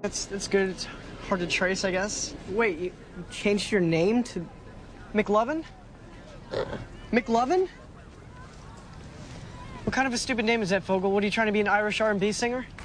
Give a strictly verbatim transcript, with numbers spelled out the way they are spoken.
That's, that's good. It's hard to trace, I guess. Wait, you changed your name to McLovin? McLovin? What kind of a stupid name is that, Fogel? What, are you trying to be an Irish R and B singer?